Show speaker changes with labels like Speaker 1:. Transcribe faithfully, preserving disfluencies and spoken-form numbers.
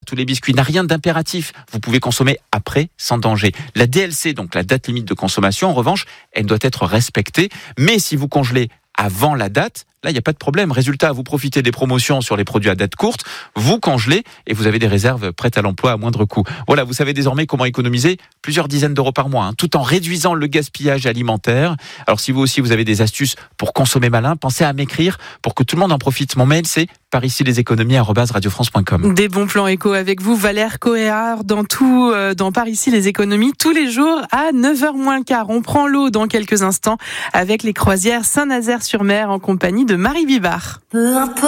Speaker 1: tous les biscuits, n'a rien d'impératif. Vous pouvez consommer après sans danger. La D L C, donc la date limite de consommation, en revanche, elle doit être respectée. Mais si vous congelez avant la date, là, il n'y a pas de problème. Résultat, vous profitez des promotions sur les produits à date courte, vous congelez et vous avez des réserves prêtes à l'emploi à moindre coût. Voilà, vous savez désormais comment économiser plusieurs dizaines d'euros par mois, hein, tout en réduisant le gaspillage alimentaire. Alors, si vous aussi, vous avez des astuces pour consommer malin, pensez à m'écrire pour que tout le monde en profite. Mon mail, c'est par ici les économies arobase radio france point com.
Speaker 2: Des bons plans éco avec vous, Valère Cohéard, dans tout, euh, dans Par ici les économies, tous les jours à neuf heures moins le quart. On prend l'eau dans quelques instants avec les croisières Saint-Nazaire-sur-Mer en compagnie de Marie Bibard.